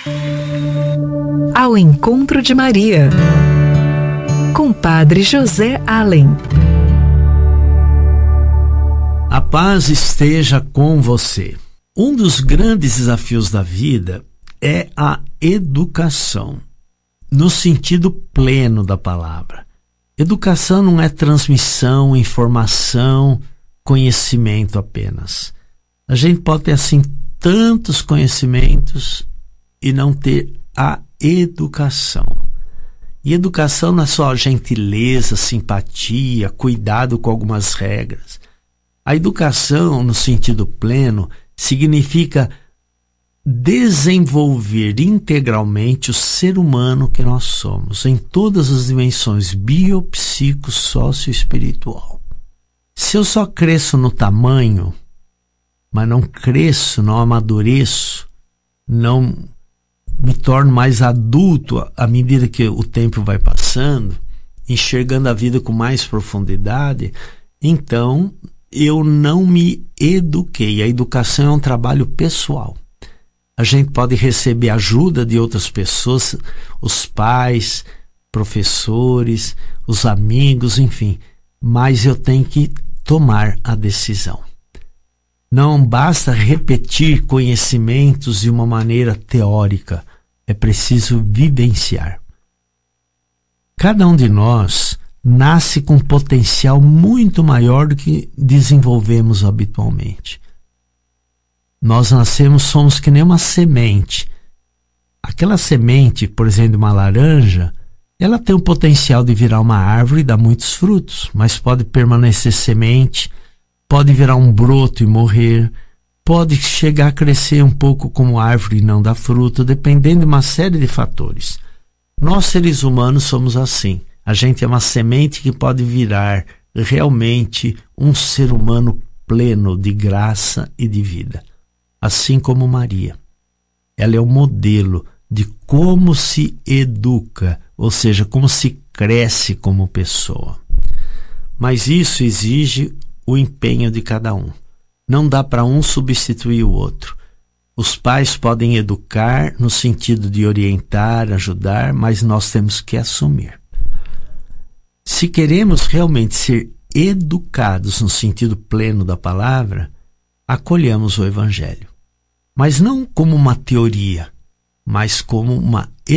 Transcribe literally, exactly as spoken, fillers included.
Ao encontro de Maria, com Padre José Allen. A paz esteja com você. Um dos grandes desafios da vida é a educação, no sentido pleno da palavra. Educação não é transmissão, informação, conhecimento apenas. A gente pode ter assim tantos conhecimentos e não ter a educação. E educação não é só gentileza, simpatia, cuidado com algumas regras. A educação, no sentido pleno, significa desenvolver integralmente o ser humano que nós somos, em todas as dimensões bio, psico, sócio e espiritual. Se eu só cresço no tamanho, mas não cresço, não amadureço, não me torno mais adulto à medida que o tempo vai passando, enxergando a vida com mais profundidade, então eu não me eduquei. A educação é um trabalho pessoal. A gente pode receber ajuda de outras pessoas, os pais, professores, os amigos, enfim, mas eu tenho que tomar a decisão. Não basta repetir conhecimentos de uma maneira teórica, é preciso vivenciar. Cada um de nós nasce com um potencial muito maior do que desenvolvemos habitualmente. Nós nascemos, somos que nem uma semente. Aquela semente, por exemplo, de uma laranja, ela tem o potencial de virar uma árvore e dar muitos frutos, mas pode permanecer semente, pode virar um broto e morrer, pode chegar a crescer um pouco como árvore e não dar fruto, dependendo de uma série de fatores. Nós, seres humanos, somos assim. A gente é uma semente que pode virar realmente um ser humano pleno de graça e de vida. Assim como Maria. Ela é o modelo de como se educa, ou seja, como se cresce como pessoa. Mas isso exige o empenho de cada um. Não dá para um substituir o outro. Os pais podem educar no sentido de orientar, ajudar, mas nós temos que assumir. Se queremos realmente ser educados no sentido pleno da palavra, acolhamos o Evangelho. Mas não como uma teoria, mas como uma